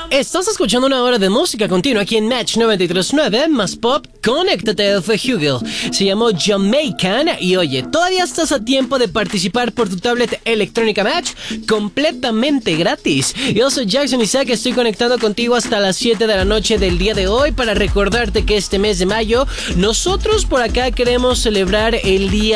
Estás escuchando una hora de música continua aquí en Match 93.9 más pop. Conéctate, fue Hugo. Se llamó Jamaican y oye, todavía estás a tiempo de participar por tu tablet electrónica Match completamente gratis. Yo soy Jackson Isaac, estoy conectado contigo hasta las 7 de la noche del día de hoy para recordarte que este mes de mayo nosotros por acá queremos celebrar el día